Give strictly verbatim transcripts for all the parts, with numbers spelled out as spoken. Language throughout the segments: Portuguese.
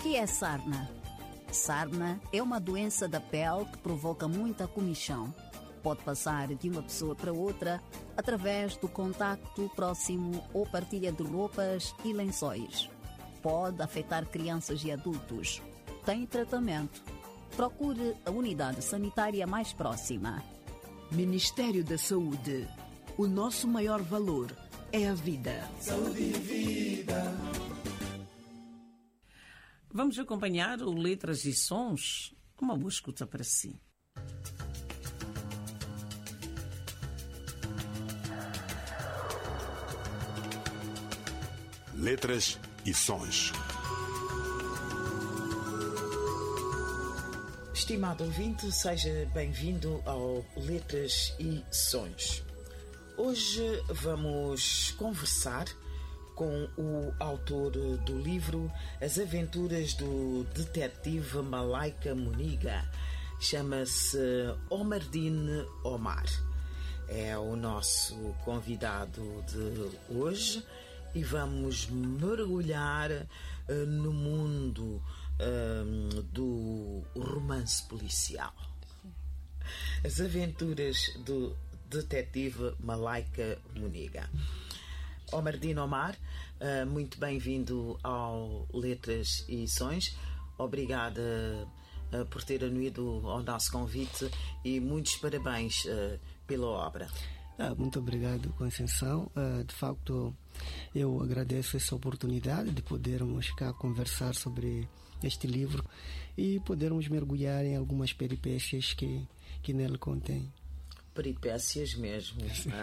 que é sarna? Sarna é uma doença da pele que provoca muita comichão. Pode passar de uma pessoa para outra através do contacto próximo ou partilha de roupas e lençóis. Pode afetar crianças e adultos. Tem tratamento. Procure a unidade sanitária mais próxima. Ministério da Saúde. O nosso maior valor é a vida. Saúde e vida. Vamos acompanhar o Letras e Sons. Uma boa escuta para si. Letras e Sons. Estimado ouvinte, seja bem-vindo ao Letras e Sons. Hoje vamos conversar com o autor do livro As Aventuras do Detetive Malaika Muniga. Chama-se Omardine Omar. É o nosso convidado de hoje e vamos mergulhar uh, no mundo uh, do romance policial. As Aventuras do Detetive Malaika Muniga. Omardine Omar, uh, muito bem-vindo ao Letras e Sons. Obrigada uh, por ter anuído ao nosso convite e muitos parabéns uh, pela obra. Ah, muito obrigado, Conceição. Uh, de facto, eu agradeço essa oportunidade de podermos cá conversar sobre este livro e podermos mergulhar em algumas peripécias que, que nele contém. Peripécias mesmo.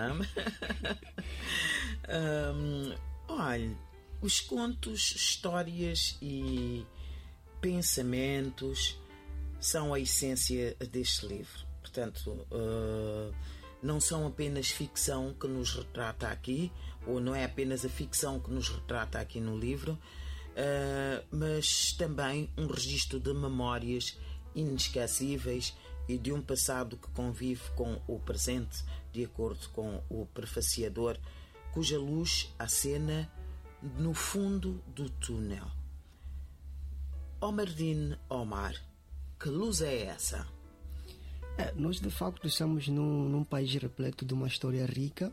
um, olha, os contos, histórias e pensamentos são a essência deste livro. Portanto, uh, não são apenas ficção que nos retrata aqui, ou não é apenas a ficção que nos retrata aqui no livro, uh, mas também um registro de memórias inesquecíveis e de um passado que convive com o presente, de acordo com o prefaciador, cuja luz acena no fundo do túnel. Omardine Omar, que luz é essa? É, nós de facto estamos num, num país repleto de uma história rica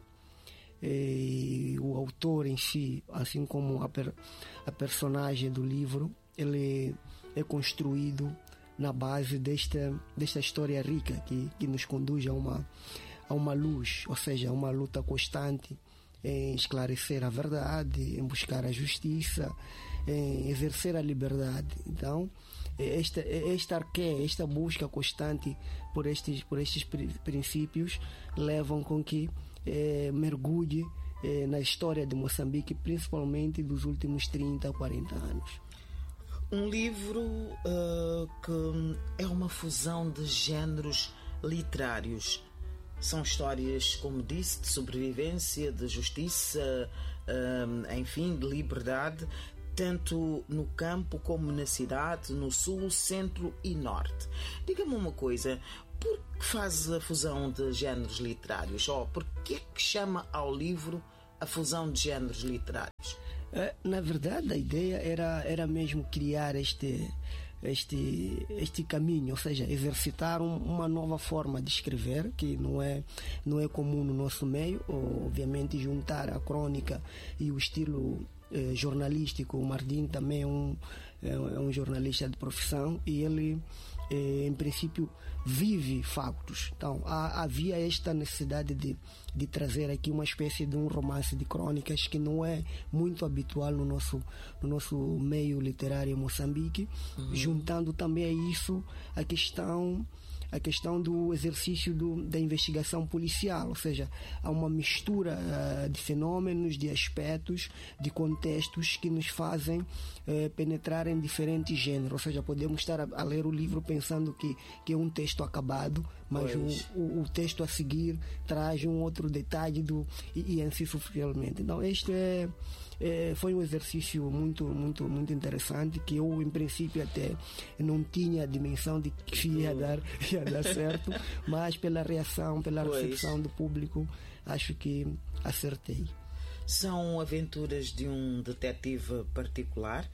e o autor em si, assim como a, per, a personagem do livro, ele é construído na base desta, desta história rica que, que nos conduz a uma, a uma luz, ou seja, a uma luta constante em esclarecer a verdade, em buscar a justiça, em exercer a liberdade. Então, esta, esta arqué, esta busca constante por estes, por estes princípios levam com que eh, mergulhe eh, na história de Moçambique, principalmente dos últimos trinta, quarenta anos. Um livro uh, que é uma fusão de géneros literários. São histórias, como disse, de sobrevivência, de justiça, uh, enfim, de liberdade, tanto no campo como na cidade, no sul, centro e norte. Diga-me uma coisa, por que faz a fusão de géneros literários? Ou por que é que chama ao livro a fusão de géneros literários? Na verdade, a ideia era, era mesmo criar este, este, este caminho, ou seja, exercitar um, uma nova forma de escrever, que não é, não é comum no nosso meio, ou, obviamente juntar a crônica e o estilo eh, jornalístico. O Omardine também é um, é um jornalista de profissão e ele, eh, em princípio, vive factos. Então, há, havia esta necessidade de, de trazer aqui uma espécie de um romance de crônicas que não é muito habitual no nosso, no nosso meio literário em Moçambique, uhum. Juntando também a isso a questão, a questão do exercício do, da investigação policial, ou seja, há uma mistura uh, de fenômenos, de aspectos, de contextos que nos fazem uh, penetrar em diferentes gêneros, ou seja, podemos estar a, a ler o livro pensando que, que é um texto acabado, mas o, o, o texto a seguir traz um outro detalhe do, e, e assim sucessivamente. Então este é, é, foi um exercício muito, muito, muito interessante, que eu em princípio até não tinha a dimensão de que ia dar, ia dar certo, mas pela reação, pela pois. recepção do público, acho que acertei. São aventuras de um detetive particular,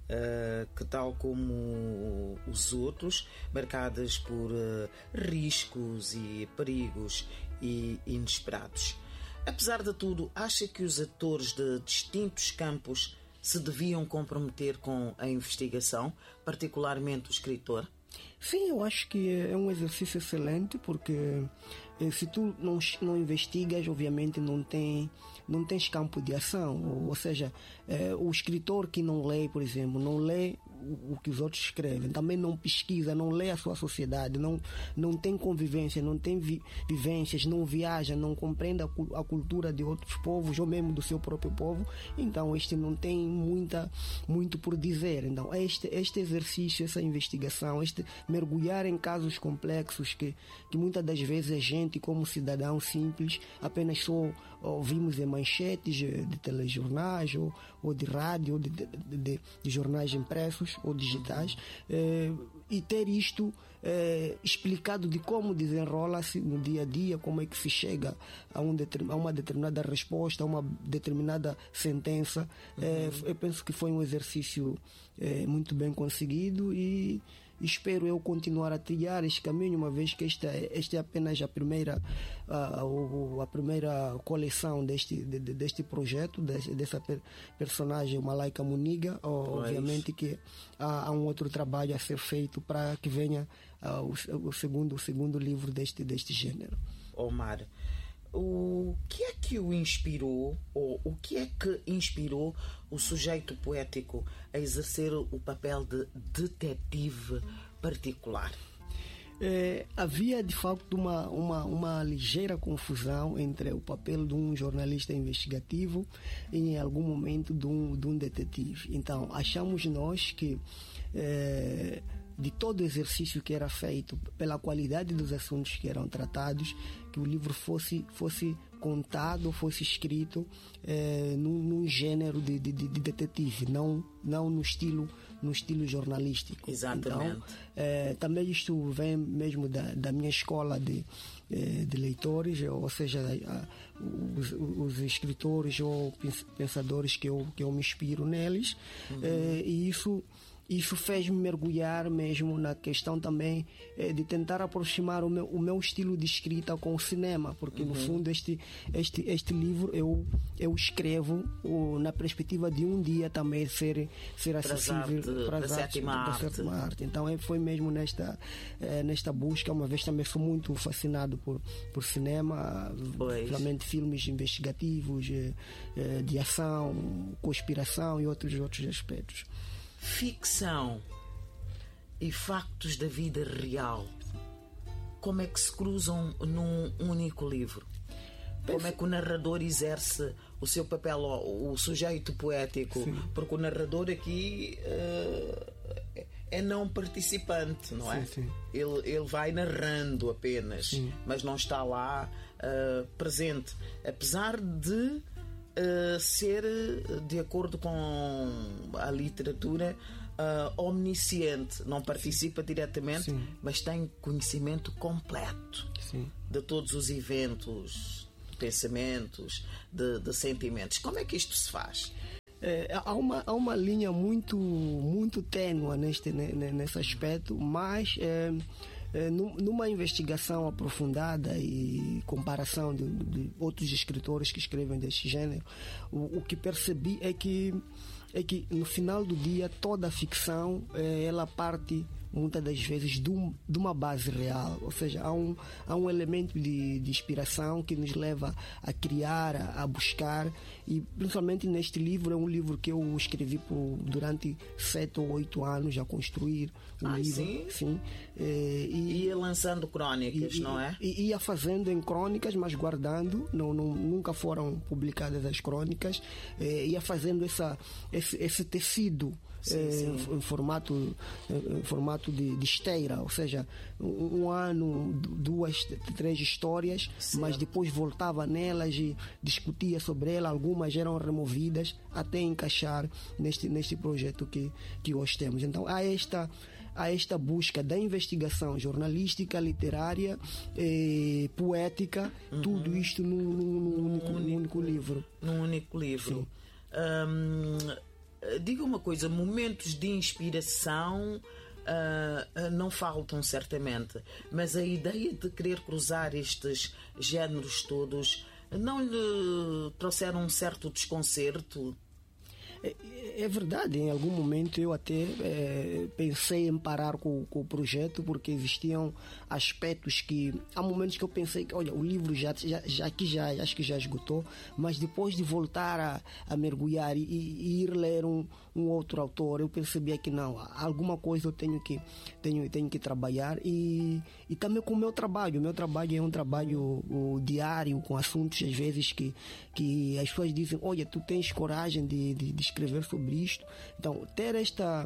uh, que, tal como os outros, marcadas por uh, riscos e perigos e inesperados. Apesar de tudo, acha que os atores de distintos campos se deviam comprometer com a investigação, particularmente o escritor? Sim, eu acho que é um exercício excelente, porque eh, se tu não, não investigas, obviamente não, tem, não tens campo de ação. Ou, ou seja, eh, o escritor que não lê, por exemplo, não lê o, o que os outros escrevem, também não pesquisa, não lê a sua sociedade, não, não tem convivência, não tem vi, vivências, não viaja, não compreende a, a cultura de outros povos ou mesmo do seu próprio povo, então este não tem muita, muito por dizer. Então este, este exercício, essa investigação, este mergulhar em casos complexos que, que muitas das vezes a gente, como cidadão simples, apenas só ouvimos em manchetes de telejornais ou, ou de rádio ou de, de, de, de jornais impressos ou digitais, eh, e ter isto eh, explicado de como desenrola-se no dia a dia, como é que se chega a, um, a uma determinada resposta, a uma determinada sentença. Eh, eu penso que foi um exercício eh, muito bem conseguido e espero eu continuar a trilhar este caminho, uma vez que esta, esta é apenas a primeira, a, a, a primeira coleção deste, de, deste projeto, desse, dessa per, personagem Malaika Muniga. Obviamente que há, há um outro trabalho a ser feito para que venha uh, o, o, segundo, o segundo livro deste, deste gênero. Omar, o que é que o inspirou, ou o que é que inspirou o sujeito poético a exercer o papel de detetive particular? É, havia de facto uma, uma, uma ligeira confusão entre o papel de um jornalista investigativo e em algum momento de um, de um detetive. Então achamos nós que é, de todo o exercício que era feito, pela qualidade dos assuntos que eram tratados, que o livro fosse, fosse contado, fosse escrito eh, num, num gênero de, de, de detetive, não, não no estilo, no estilo jornalístico. Exatamente. Então, eh, também isto vem mesmo da, da minha escola de, eh, de leitores, ou seja, a, os, os escritores ou pensadores que eu, que eu me inspiro neles, uhum. eh, e isso Isso fez-me mergulhar mesmo na questão também eh, de tentar aproximar o meu, o meu estilo de escrita com o cinema, porque uhum. no fundo este, este, este livro eu, eu escrevo o, na perspectiva de um dia também ser, ser acessível para as artes da sétima arte. Então foi mesmo nesta, eh, nesta busca, uma vez também sou muito fascinado por, por cinema, realmente filmes investigativos, eh, eh, de ação, conspiração e outros, outros aspectos. Ficção e factos da vida real, como é que se cruzam num único livro? Como é que o narrador exerce o seu papel, o, o sujeito poético? Sim. Porque o narrador aqui uh, é não participante, não é? Sim, sim. Ele, ele vai narrando apenas, sim. mas não está lá uh, presente, apesar de Uh, ser, de acordo com a literatura, uh, omnisciente. Não participa diretamente, sim. mas tem conhecimento completo, sim. de todos os eventos, de pensamentos, de, de sentimentos. Como é que isto se faz? É, há, uma, há uma linha muito, muito tênue neste, nesse aspecto, mas é, é, numa investigação aprofundada e comparação de, de outros escritores que escrevem deste gênero, o, o que percebi é que, é que no final do dia toda a ficção é, ela parte muitas das vezes de, um, de uma base real, ou seja, há um, há um elemento de, de inspiração que nos leva a criar, a, a buscar, e principalmente neste livro, é um livro que eu escrevi por, durante sete ou oito anos a construir um ah, livro. Sim? Sim. É, e ia lançando crônicas, e, não é? E ia fazendo em crônicas, mas guardando, não, não, nunca foram publicadas as crônicas, é, ia fazendo essa, esse, esse tecido. Sim, é, sim. Em formato, em formato de, de esteira, ou seja, um, um ano, duas, três histórias, certo. Mas depois voltava nelas e discutia sobre elas, algumas eram removidas até encaixar neste, neste projeto que, que hoje temos. Então há esta, há esta busca da investigação jornalística, literária, eh, poética, uhum. tudo isto num, num, num, único, num único livro. Num único livro. Um, diga uma coisa, momentos de inspiração uh, uh, não faltam certamente, mas a ideia de querer cruzar estes géneros todos não lhe trouxeram um certo desconcerto? É, é verdade, em algum momento eu até é, pensei em parar com, com o projeto, porque existiam aspectos que há momentos que eu pensei que, olha, o livro já, já, já aqui já acho que já esgotou, mas depois de voltar a, a mergulhar e, e ir ler um, um outro autor, eu percebia que não, alguma coisa eu tenho que tenho, tenho que trabalhar, e, e também com o meu trabalho. O meu trabalho é um trabalho o, diário, com assuntos às vezes que, que as pessoas dizem, olha, tu tens coragem de, de, de escrever sobre isto. Então, ter esta,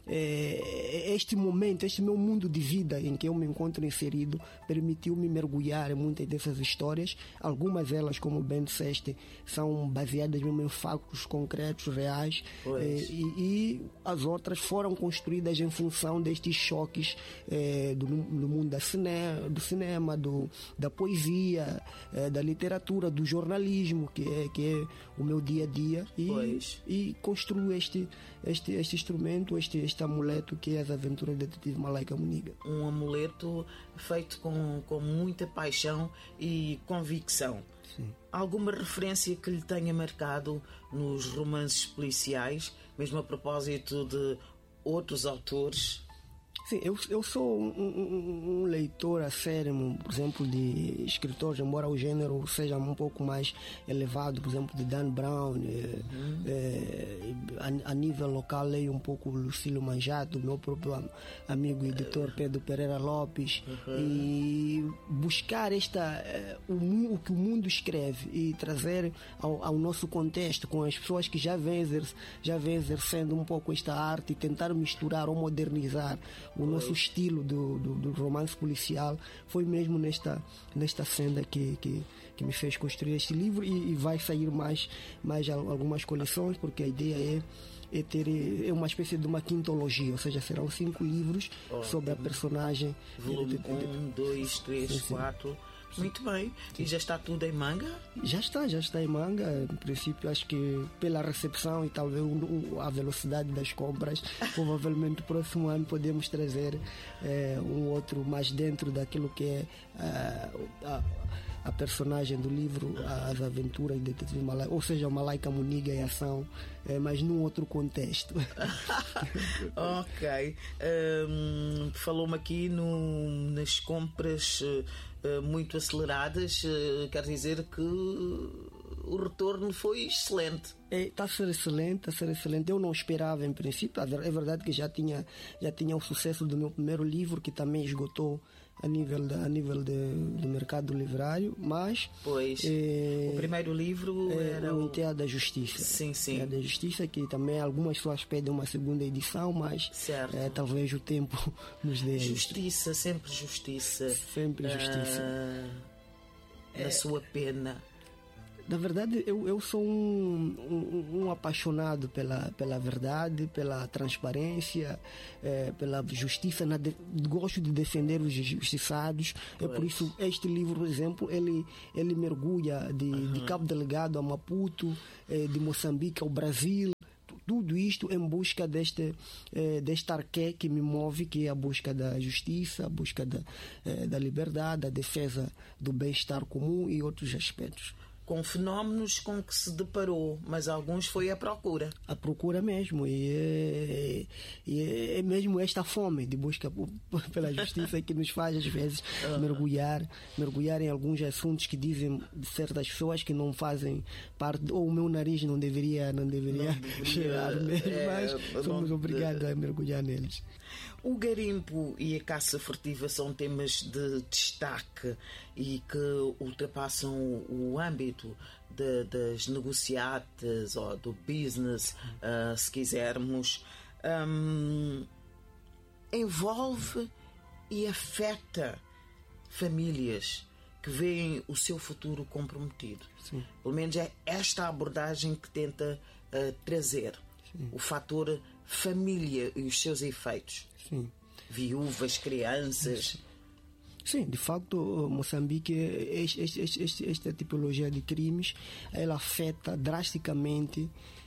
é, este momento, este meu mundo de vida em que eu me encontro inserido, permitiu-me mergulhar em muitas dessas histórias. Algumas delas, como bem disseste, são baseadas mesmo em fatos concretos, reais, é, e, e as outras foram construídas em função destes choques é, do, do mundo da cine, do cinema, do, da poesia, é, da literatura, do jornalismo, que é, que é o meu dia a dia, e, e construo este, este, este instrumento, este, este amuleto que é as aventuras do detetive Malaika Muniga. Um amuleto feito com, com muita paixão e convicção. Sim. Alguma referência que lhe tenha marcado nos romances policiais, mesmo a propósito de outros autores? Sim, eu, eu sou um, um, um leitor acérrimo, por exemplo, de escritores, embora o gênero seja um pouco mais elevado, por exemplo, de Dan Brown. Uhum. É, a, a nível local, leio um pouco o Lucílio Manjato, meu próprio amigo e editor Pedro Pereira Lopes. Uhum. E buscar esta, o, o que o mundo escreve e trazer ao, ao nosso contexto, com as pessoas que já vêm, exerc, já vêm exercendo um pouco esta arte, e tentar misturar ou modernizar o nosso estilo do, do, do romance policial, foi mesmo nesta, nesta senda que, que, que me fez construir este livro, e, e vai sair mais, mais algumas coleções, porque a ideia é, é ter é uma espécie de uma quintologia, ou seja, serão cinco livros oh, sobre a personagem. Volume um, dois, três, quatro. Muito bem. E já está tudo em manga? Já está, já está em manga. No princípio, acho que pela recepção e talvez a velocidade das compras, provavelmente no próximo ano podemos trazer é, um outro mais dentro daquilo que é a, a, a personagem do livro, as aventuras de detetive Malaika, ou seja, Malaika Muniga em ação, é, mas num outro contexto. Ok. Um, falou-me aqui no, nas compras uh, muito aceleradas, uh, quer dizer que o retorno foi excelente. Está a ser excelente, está a ser excelente. Eu não esperava em princípio. É verdade que já tinha, já tinha o sucesso do meu primeiro livro, que também esgotou a nível, de, a nível de, do mercado livrário, mas... Pois, é, o primeiro livro é, era o o... Enteado da Justiça. Sim, sim. Enteado da Justiça, que também algumas pessoas pedem uma segunda edição, mas é, talvez o tempo nos dê. Justiça, sempre justiça. Sempre justiça. Ah, na é, sua pena. Na verdade, eu, eu sou um, um, um apaixonado pela, pela verdade, pela transparência, é, pela justiça. Na de, gosto de defender os justiçados. É por isso este livro, por exemplo, ele, ele mergulha de, uhum. de Cabo Delgado a Maputo, é, de Moçambique ao Brasil. Tudo isto em busca deste, eh, deste arqué que me move, que é a busca da justiça, a busca da, eh, da liberdade, da defesa do bem-estar comum e outros aspectos. Com fenómenos com que se deparou, mas alguns foi à procura. A procura mesmo, e é, e é mesmo esta fome de busca pela justiça que nos faz às vezes uhum. mergulhar, mergulhar em alguns assuntos que dizem de certas pessoas que não fazem parte, ou o meu nariz não deveria, não deveria, não deveria cheirar mesmo, é, mas somos não, obrigados a mergulhar neles. O garimpo e a caça furtiva são temas de destaque e que ultrapassam o âmbito de, das negociatas ou do business, uh, se quisermos. Um, envolve e afeta famílias que veem o seu futuro comprometido. Sim. Pelo menos é esta abordagem que tenta uh, trazer. Sim. O fator família e os seus efeitos. Sim. Viúvas, crianças. Sim, de facto, Moçambique, este, este, este, esta tipologia de crimes, ela afeta drasticamente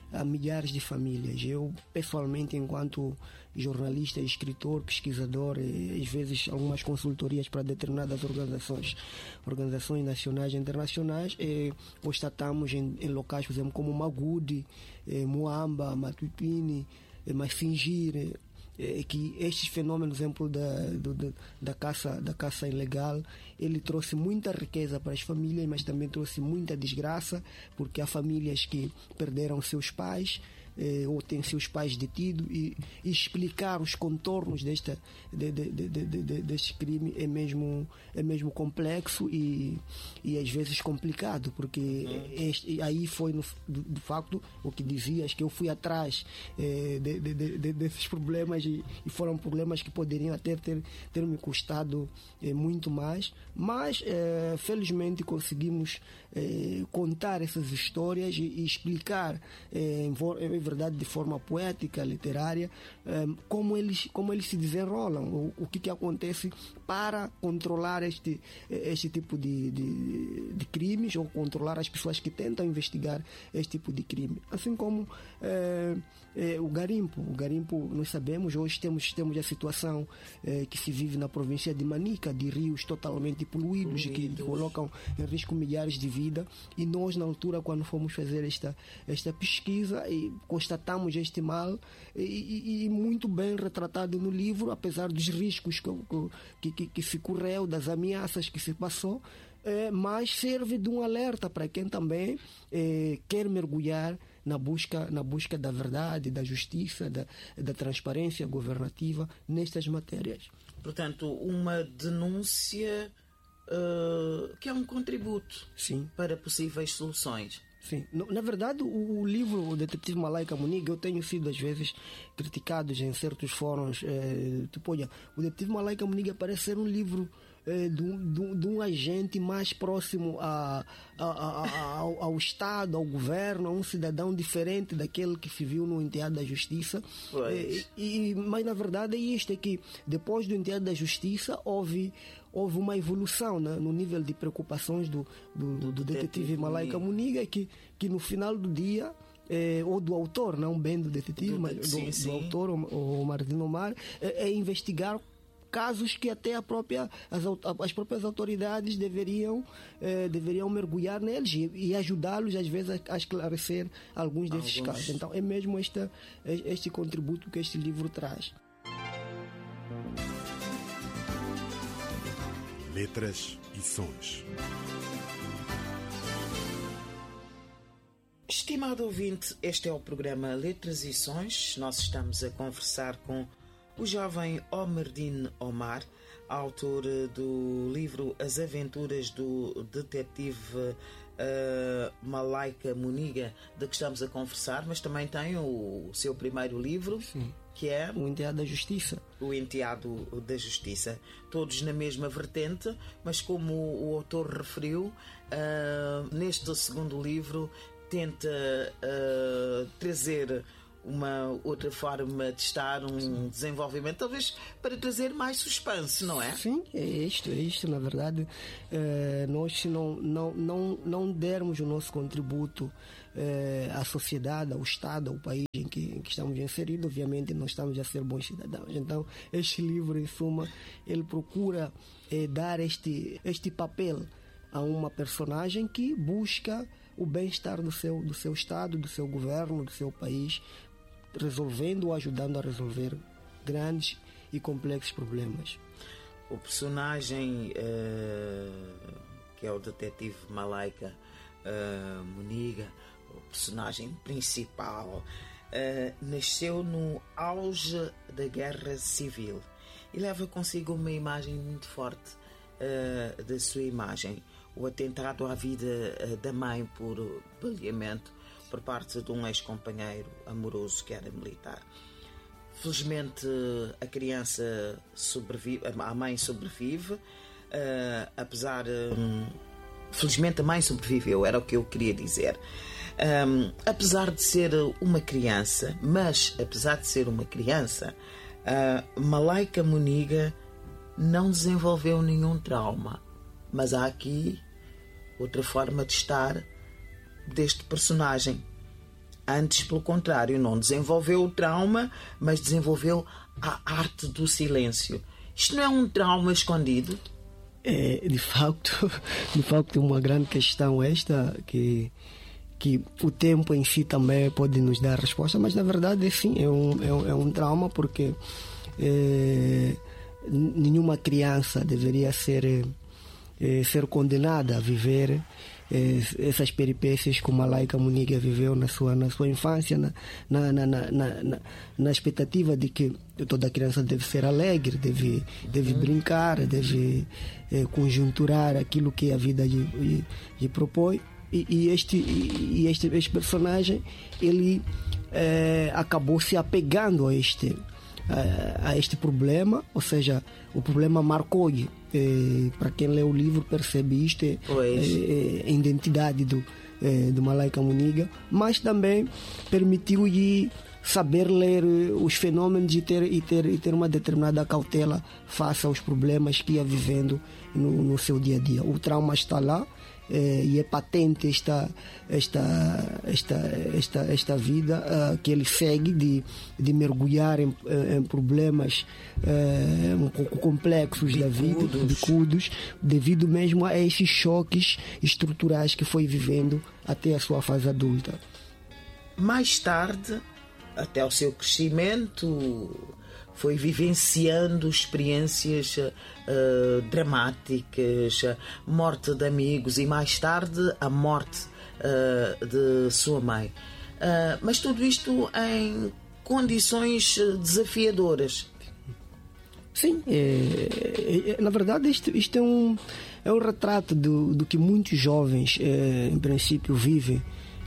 a milhares de famílias. Eu, pessoalmente, enquanto jornalista, escritor, pesquisador, e às vezes algumas consultorias para determinadas organizações, organizações nacionais e internacionais, e constatamos em, em locais, por exemplo, como Magude, eh, Muamba, Matuipini, eh, Masingir, eh, que estes fenômenos, exemplo da, do, da, da, caça, da caça ilegal, ele trouxe muita riqueza para as famílias, mas também trouxe muita desgraça, porque há famílias que perderam seus pais, Eh, ou têm seus pais detidos, e, e explicar os contornos desta, de, de, de, de, de, deste crime é mesmo, é mesmo complexo e, e às vezes complicado, porque este, aí foi no, de, de facto o que dizias, que eu fui atrás eh, de, de, de, desses problemas e, e foram problemas que poderiam até ter, ter me custado eh, muito mais, mas eh, felizmente conseguimos eh, contar essas histórias e, e explicar eh, em verdade de forma poética, literária, um, como eles como eles se desenrolam, o, o que que acontece para controlar este este tipo de, de, de crimes, ou controlar as pessoas que tentam investigar este tipo de crime, assim como é, é, o garimpo. O garimpo, nós sabemos, hoje temos temos a situação é, que se vive na província de Manica, de rios totalmente poluídos, poluídos. que colocam em risco milhares de vidas, e nós, na altura, quando fomos fazer esta esta pesquisa, e constatamos este mal, e, e, e muito bem retratado no livro, apesar dos riscos que, que, que se correu, das ameaças que se passou, é, mas serve de um alerta para quem também é, quer mergulhar na busca, na busca da verdade, da justiça, da, da transparência governativa nestas matérias. Portanto, uma denúncia uh, que é um contributo Sim. para possíveis soluções. Sim. Na verdade, o livro O Detetive Malaika Muniga, eu tenho sido às vezes criticado em certos fóruns, é, tipo, olha, o Detetive Malaika Muniga parece ser um livro é, de, um, de um agente mais próximo a, a, a, ao, ao Estado, ao governo, a um cidadão diferente daquele que se viu no enteado da Justiça. É, e, mas na verdade é isto, é que depois do enteado da Justiça houve houve uma evolução, né, no nível de preocupações do, do, do, do detetive Malaika Muniga, que, que no final do dia, é, ou do autor, não bem do detetive, do, mas do, sim, do sim. autor, o, o Martin Omar, é, é investigar casos que até a própria, as, as próprias autoridades deveriam, eh, deveriam mergulhar neles e, e ajudá-los, às vezes, a, a esclarecer alguns desses alguns... casos. Então, é mesmo esta, este contributo que este livro traz. Letras e sons. Estimado ouvinte, este é o programa Letras e Sons. Nós estamos a conversar com o jovem Omardine Omar, autor do livro As Aventuras do Detetive uh, Malaika Muniga, de que estamos a conversar, mas também tem o seu primeiro livro, Sim. que é O Enteado da Justiça. O Enteado da Justiça. Todos na mesma vertente, mas como o autor referiu, uh, neste segundo livro tenta uh, trazer uma outra forma de estar, um Sim. desenvolvimento, talvez para trazer mais suspense, não é? Sim, é isto, é isto, na verdade. Eh, nós, se não, não, não, não dermos o nosso contributo eh, à sociedade, ao Estado, ao país em que, em que estamos inseridos, obviamente não estamos a ser bons cidadãos. Então, este livro, em suma, ele procura eh, dar este, este papel a uma personagem que busca o bem-estar do seu, do seu Estado, do seu governo, do seu país, resolvendo ou ajudando a resolver grandes e complexos problemas. O personagem uh, que é o detetive Malaika uh, Muniga, o personagem principal, uh, nasceu no auge da Guerra Civil e leva consigo uma imagem muito forte uh, da sua imagem, o atentado à vida uh, da mãe por baleamento por parte de um ex-companheiro amoroso que era militar. Felizmente a criança sobrevive, a mãe sobrevive, uh, apesar... Um, felizmente a mãe sobreviveu, era o que eu queria dizer. Um, apesar de ser uma criança, mas apesar de ser uma criança, uh, Malaika Muniga não desenvolveu nenhum trauma. Mas há aqui outra forma de estar deste personagem. Antes, pelo contrário, não desenvolveu o trauma, mas desenvolveu a arte do silêncio. Isto não é um trauma escondido? É, de facto, de facto é uma grande questão esta, que, que o tempo em si também pode nos dar resposta, mas na verdade sim, é um, é um, é um trauma, porque é, nenhuma criança deveria ser, é, ser condenada a viver é, essas peripécias como a Laika Muniga viveu na sua, na sua infância, na, na, na, na, na, na expectativa de que toda criança deve ser alegre, deve, deve uhum. brincar, deve é, conjunturar aquilo que a vida lhe, lhe, lhe propõe. E, e, este, e este, este personagem, ele é, acabou se apegando a este, a, a este problema, ou seja, o problema marcou-lhe. É, para quem lê o livro percebe isto, é, é, é a identidade do, é, do Malaika Muniga, mas também permitiu-lhe saber ler os fenômenos e ter, e ter, e ter uma determinada cautela face aos problemas que ia vivendo no, no seu dia a dia. O trauma está lá, é, e é patente esta, esta, esta, esta, esta vida uh, que ele segue de, de mergulhar em, em problemas uh, um pouco complexos bicudos. da vida, bicudos, devido mesmo a esses choques estruturais que foi vivendo até a sua fase adulta. Mais tarde, até o seu crescimento, foi vivenciando experiências uh, dramáticas, morte de amigos e mais tarde a morte uh, de sua mãe. Uh, mas tudo isto em condições desafiadoras. Sim, é, é, na verdade isto, isto é, um, é um retrato do, do que muitos jovens, é, em princípio, vivem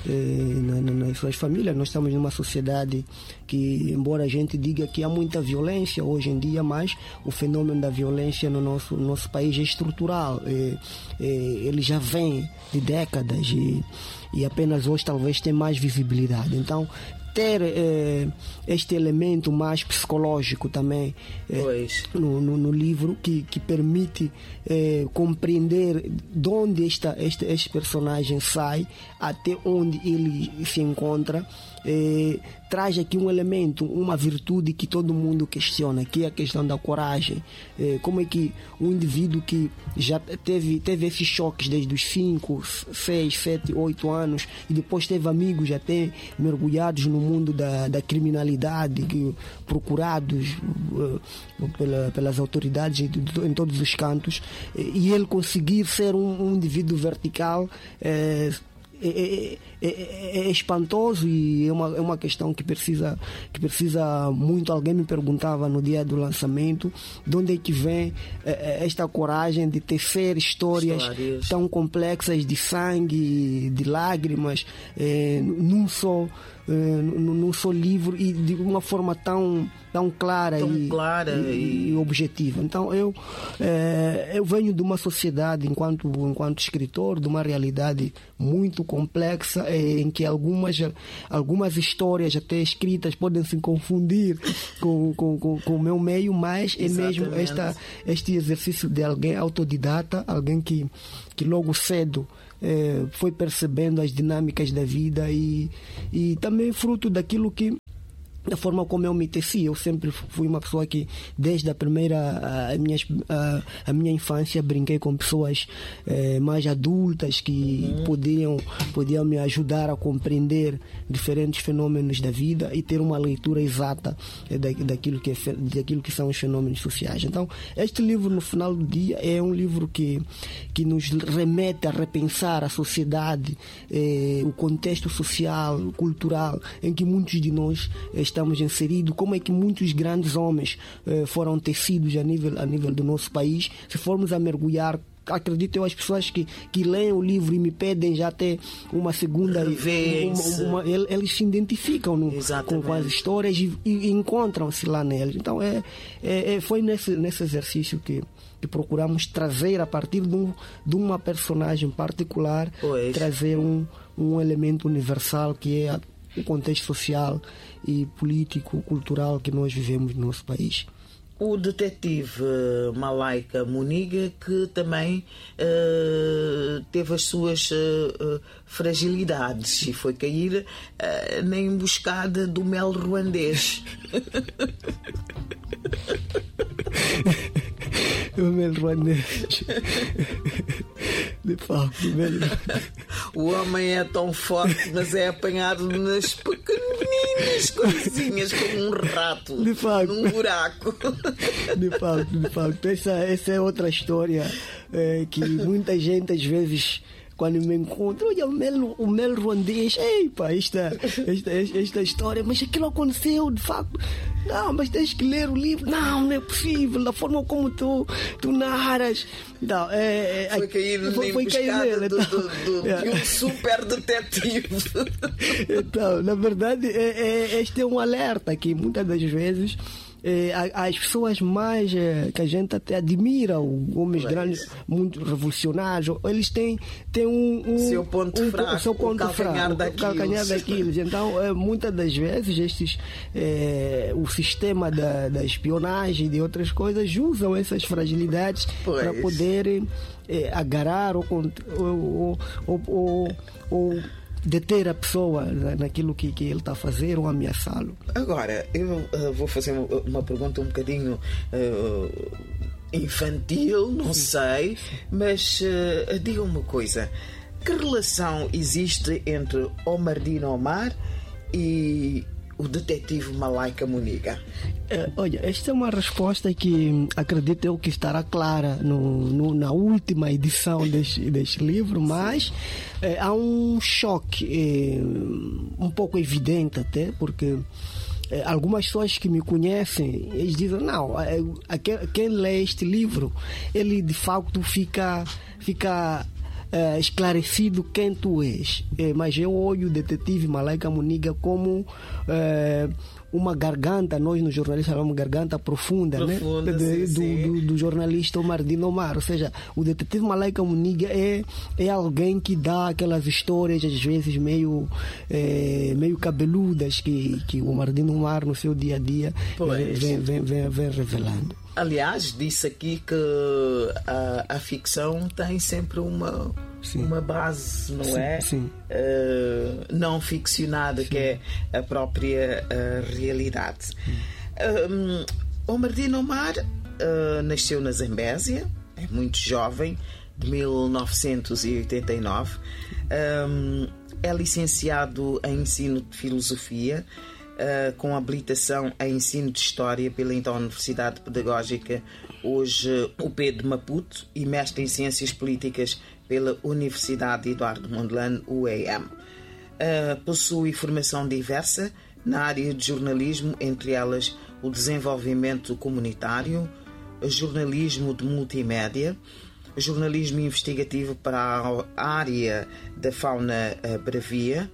Na, na, nas suas famílias. Nós estamos numa sociedade que, embora a gente diga que há muita violência hoje em dia, mas o fenômeno da violência no nosso, no nosso país é estrutural. É, é, ele já vem de décadas e, e apenas hoje talvez tem mais visibilidade. Então, ter eh, este elemento mais psicológico também eh, no, no, no livro, que, que permite eh, compreender de onde esta, este, este personagem sai até onde ele se encontra, eh, traz aqui um elemento, uma virtude que todo mundo questiona, que é a questão da coragem. Eh, como é que um indivíduo que já teve, teve esses choques desde os cinco, seis, sete, oito anos e depois teve amigos até mergulhados no mundo da, da criminalidade, que, procurados uh, pela, pelas autoridades em, em todos os cantos, e ele conseguir ser um, um indivíduo vertical é, é, é, é espantoso, e é uma, é uma questão que precisa, que precisa muito. Alguém me perguntava no dia do lançamento de onde é que vem é, esta coragem de tecer histórias, histórias tão complexas, de sangue, de lágrimas, é, num só num só livro, e de uma forma tão, tão clara, tão e, clara e, e objetiva. Então eu, é, eu venho de uma sociedade, enquanto, enquanto escritor, de uma realidade muito complexa, é, em que algumas, algumas histórias até escritas podem se confundir com, com, com, com o meu meio, mas é Exatamente. mesmo esta, este exercício de alguém autodidata, alguém que, que logo cedo É, foi percebendo as dinâmicas da vida, e, e também fruto daquilo que, da forma como eu me teci. Eu sempre fui uma pessoa que, desde a primeira a minha, a, a minha infância, brinquei com pessoas eh, mais adultas que uhum. podiam, podiam me ajudar a compreender diferentes fenômenos da vida e ter uma leitura exata eh, da, daquilo, que é, daquilo que são os fenômenos sociais. Então, este livro, no final do dia, é um livro que, que nos remete a repensar a sociedade, eh, o contexto social, cultural, em que muitos de nós eh, estamos inseridos, como é que muitos grandes homens eh, foram tecidos a nível, a nível do nosso país. Se formos a mergulhar, acredito eu, as pessoas que, que leem o livro e me pedem já até uma segunda uma, uma, eles se identificam no, com, com as histórias e, e encontram-se lá nelas. Então é, é, é, foi nesse, nesse exercício que, que procuramos trazer, a partir de, um, de uma personagem particular, pois. trazer um, um elemento universal, que é a, o contexto social e político, cultural que nós vivemos no nosso país. o detetive Malaika Muniga, que também uh, teve as suas uh, uh, fragilidades e foi cair uh, na emboscada do mel ruandês. O mel ruandês. De facto, mel. O homem é tão forte, mas é apanhado nas pequeninas coisinhas como um rato de facto. Num buraco. De facto, de facto. Essa, essa é outra história é, que muita gente às vezes, quando me encontra, olha o mel, o mel ruandês, epa, esta, esta, esta história, mas aquilo aconteceu de facto. Não, mas tens que ler o livro. Não, não é possível, da forma como tu, tu narras. Não, é, é, foi cair foi, na foi cair nele, do, então, do, do, é. de um super detetive. Então, na verdade, é, é, este é um alerta que muitas das vezes É, as pessoas mais é, que a gente até admira, homens Mas... grandes, muito revolucionários, eles têm, têm um, um seu ponto um, fraco, seu ponto o calcanhar fraco, daquilo. O calcanhar daquilo. Então, é, muitas das vezes, estes, é, o sistema da, da espionagem e de outras coisas usam essas fragilidades pois. para poderem é, agarrar ou, ou, ou, ou, ou deter a pessoa naquilo que, que ele está a fazer ou ameaçá-lo. Agora, eu uh, vou fazer uma pergunta um bocadinho uh, infantil, não sei, mas uh, diga uma coisa: que relação existe entre Omardin Omar e o detetive Malaika Muniga? É, olha, esta é uma resposta que acredito eu que estará clara no, no, na última edição deste, deste livro, mas é, há um choque é, um pouco evidente até, porque é, algumas pessoas que me conhecem, eles dizem, não, é, aquele, quem lê este livro, ele de facto fica... fica Uh, esclarecido quem tu és, uh, mas eu olho o detetive Malaika Muniga como uh, uma garganta, nós no jornalismo chamamos garganta profunda, profunda né? sim, de, do, sim. Do, do jornalista Omardin Omar. Ou seja, o detetive Malaika Muniga é, é alguém que dá aquelas histórias às vezes meio, é, meio cabeludas que, que o Omardin Omar no seu dia a dia vem, vem, vem, vem, vem revelando. Aliás, disse aqui que a, a ficção tem sempre uma, uma base, não sim, é? Sim. Uh, não ficcionada, sim. Que é a própria uh, realidade. Um, Omardin Omar uh, nasceu na Zambésia, é muito jovem, de mil novecentos e oitenta e nove. Um, é licenciado em ensino de filosofia, Uh, com habilitação em ensino de História pela então Universidade Pedagógica, hoje U P de Maputo, e mestre em Ciências Políticas pela Universidade Eduardo Mondlane, U E M. Uh, possui formação diversa na área de jornalismo, entre elas o desenvolvimento comunitário, jornalismo de multimédia, jornalismo investigativo para a área da fauna bravia.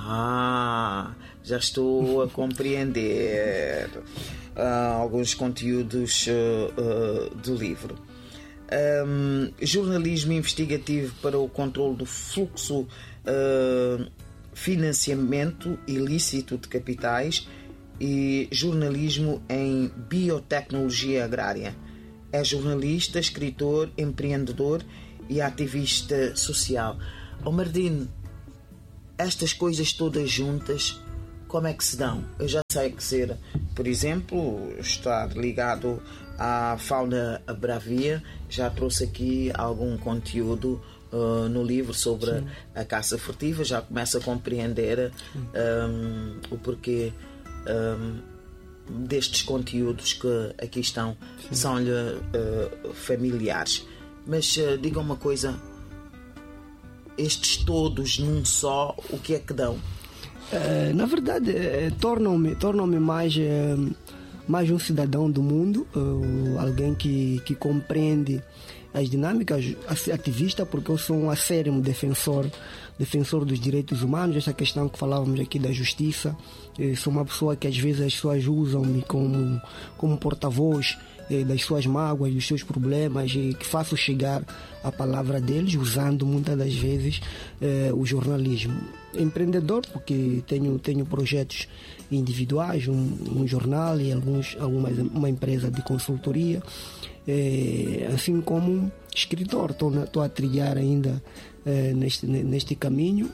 Ah, já estou a compreender uh, alguns conteúdos uh, uh, do livro. Um, jornalismo investigativo para o controle do fluxo, uh, financiamento ilícito de capitais e jornalismo em biotecnologia agrária. É jornalista, escritor, empreendedor e ativista social. Omardin, estas coisas todas juntas, como é que se dão? Eu já sei que ser, por exemplo, estar ligado à fauna bravia, já trouxe aqui algum conteúdo uh, no livro sobre a, a caça furtiva, já começo a compreender um, o porquê um, destes conteúdos que aqui estão, são-lhe uh, familiares. Mas uh, diga uma coisa, estes todos num só, o que é que dão? Uh, na verdade, uh, tornam-me tornam-me mais, uh, mais um cidadão do mundo, uh, alguém que, que compreende as dinâmicas, ativista, porque eu sou um acérrimo defensor, defensor dos direitos humanos, essa questão que falávamos aqui da justiça. Eu sou uma pessoa que às vezes as pessoas usam-me como, como porta-voz das suas mágoas, dos seus problemas, e que faço chegar a palavra deles, usando muitas das vezes eh, o jornalismo. Empreendedor, porque tenho, tenho projetos individuais, um, um jornal e alguns, alguma uma empresa de consultoria, é, assim como escritor. Estou a trilhar ainda é, neste, neste caminho.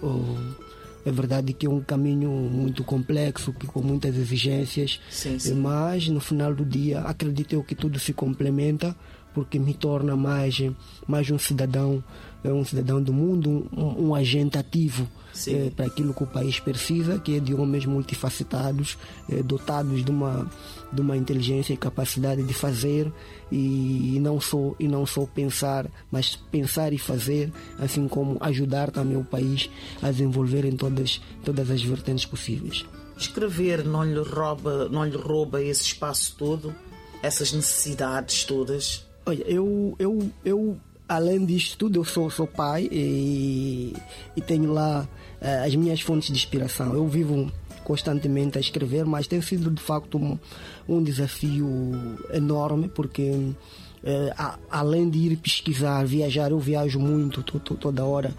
É verdade que é um caminho muito complexo, que com muitas exigências, sim, sim. mas no final do dia acredito eu que tudo se complementa, porque me torna mais, mais um cidadão, um cidadão do mundo, um, um agente ativo é, para aquilo que o país precisa, que é de homens multifacetados, é, dotados de uma, de uma inteligência e capacidade de fazer e, e, não só, e não só pensar, mas pensar e fazer, assim como ajudar também o país a desenvolver em todas, todas as vertentes possíveis. Escrever não lhe rouba, não lhe rouba esse espaço todo, essas necessidades todas? Olha, eu, eu, eu além disto tudo, eu sou, sou pai e, e tenho lá uh, as minhas fontes de inspiração. Eu vivo constantemente a escrever, mas tem sido de facto um, um desafio enorme, porque uh, a, além de ir pesquisar, viajar, eu viajo muito, tô, tô, toda hora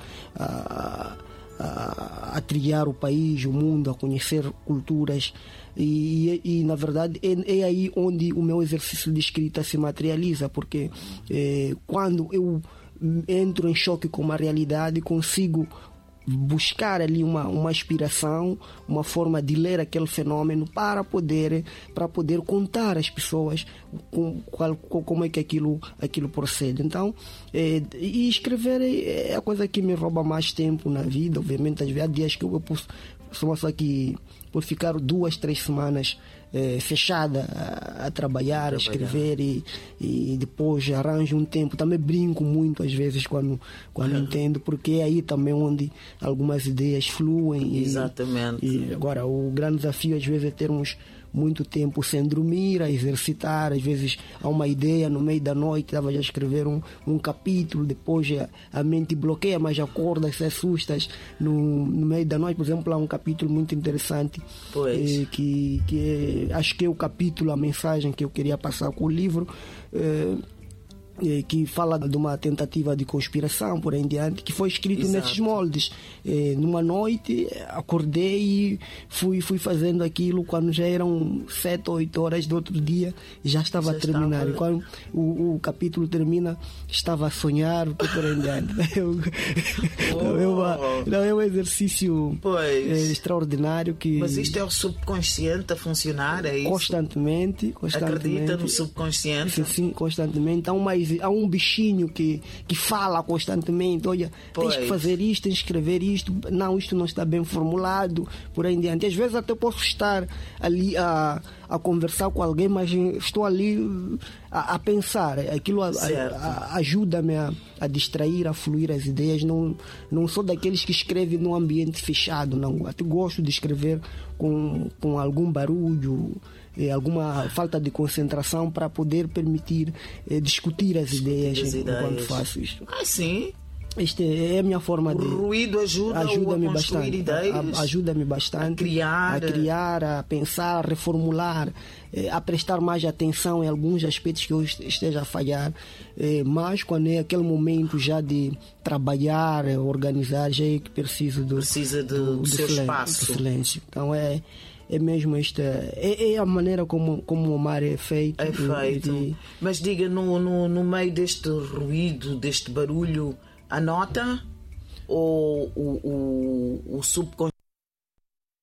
a, a, a trilhar o país, o mundo, a conhecer culturas. E, e, e na verdade é, é aí onde o meu exercício de escrita se materializa, porque é, quando eu entro em choque com a realidade, consigo buscar ali uma, uma inspiração, uma forma de ler aquele fenômeno para poder, para poder contar às pessoas com, qual, como é que aquilo, aquilo procede. Então, é, e escrever é a coisa que me rouba mais tempo na vida. Obviamente, às vezes há dias que eu, eu posso, sou só que por ficar duas, três semanas eh, fechada a, a trabalhar, a escrever e, e depois arranjo um tempo. Também brinco muito às vezes quando, quando uhum. entendo, porque é aí também onde algumas ideias fluem. Exatamente. E, e agora, o grande desafio às vezes é termos muito tempo sem dormir, a exercitar. Às vezes há uma ideia no meio da noite, estava a escrever um, um capítulo, depois a, a mente bloqueia, mas acorda, se assustas no, no meio da noite. Por exemplo, há um capítulo muito interessante eh, que, que é, acho que é o capítulo, a mensagem que eu queria passar com o livro, eh, que fala de uma tentativa de conspiração por aí em diante, que foi escrito Exato. nesses moldes. Eh, numa noite acordei e fui, fui fazendo aquilo quando já eram sete ou oito horas do outro dia, já estava já a terminar. Estava... E quando o, o capítulo termina, estava a sonhar por aí em diante. Eu, oh. não, é uma, não é um exercício eh, extraordinário que... Mas isto é o subconsciente a funcionar, é isso? Constantemente. constantemente. Acredita no subconsciente? Sim, sim, constantemente. Há uma Há um bichinho que, que fala constantemente: olha, pois. tens que fazer isto, tens que escrever isto, não, isto não está bem formulado, por aí em diante. Às vezes até posso estar ali a, a conversar com alguém, mas estou ali a, a pensar. Aquilo a, a, a, ajuda-me a, a distrair, a fluir as ideias. Não, não sou daqueles que escrevem num ambiente fechado, não. Até gosto de escrever com, com algum barulho, alguma falta de concentração, para poder permitir eh, discutir as ideias, as ideias enquanto faço isto. Ah, sim. Esta é a minha forma de... O ruído ajuda ajuda-me a construir bastante, ideias. Ajuda-me bastante a criar. a criar, a pensar, a reformular, a prestar mais atenção em alguns aspectos que eu esteja a falhar. Mas quando é aquele momento já de trabalhar, organizar, já é que preciso do, Precisa do, do, do seu silêncio, espaço. Do silêncio. Então é... É mesmo esta. É, é a maneira como, como o mar é feito. É feito. De... Mas diga, no, no, no meio deste ruído, deste barulho, anota? Ou o, o, o subconsciente